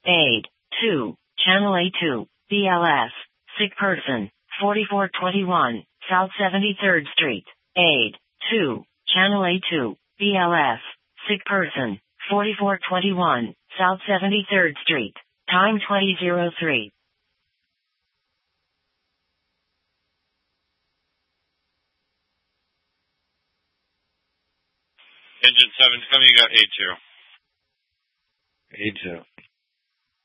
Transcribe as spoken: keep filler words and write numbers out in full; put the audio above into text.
Aid. two. Channel A two. B L S. Sick person. forty-four twenty-one. South seventy-third Street. Aid. two. Channel A two. B L S. Sick person. forty-four twenty-one. South seventy-third Street. Time twenty oh three. Engine seven, tell me you got A two. A two.